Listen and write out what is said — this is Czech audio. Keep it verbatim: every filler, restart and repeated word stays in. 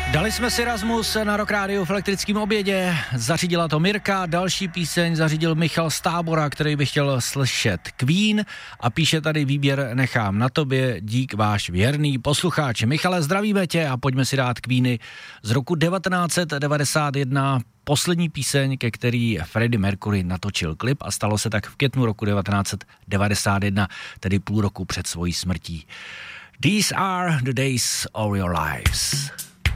Dali jsme si Rasmus na Rock Rádiu v elektrickém obědě, zařídila to Mirka, další píseň zařídil Michal z Tábora, který by chtěl slyšet Queen a píše tady výběr nechám na tobě, dík váš věrný posluchač. Michale, zdravíme tě a pojďme si dát Queeny z roku devatenáct set devadesát jedna, poslední píseň, ke který Freddie Mercury natočil klip a stalo se tak v květnu roku devatenáct set devadesát jedna, tedy půl roku před svojí smrtí. These are the days of your lives.